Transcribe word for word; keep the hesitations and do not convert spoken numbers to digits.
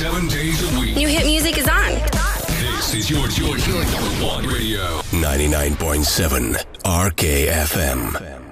seven days a week. New hit music is on. This is your, your, your number one radio. ninety-nine point seven R K F M.